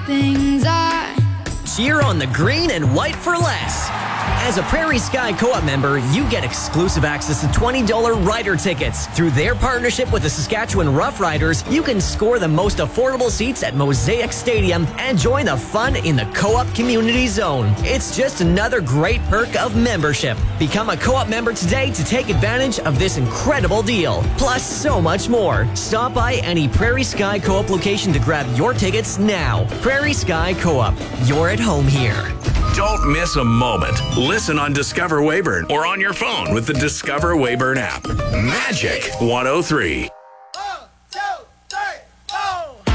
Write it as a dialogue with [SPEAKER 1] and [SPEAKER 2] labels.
[SPEAKER 1] things are.
[SPEAKER 2] Cheer on the green and white for less. As a Prairie Sky Co-op member, you get exclusive access to $20 rider tickets. Through their partnership with the Saskatchewan Roughriders, you can score the most affordable seats at Mosaic Stadium and join the fun in the Co-op Community Zone. It's just another great perk of membership. Become a Co-op member today to take advantage of this incredible deal. Plus, so much more. Stop by any Prairie Sky Co-op location to grab your tickets now. Prairie Sky Co-op. You're at home here.
[SPEAKER 3] Don't miss a moment. Listen on Discover Weyburn or on your phone with the Discover Weyburn app. Magic 103.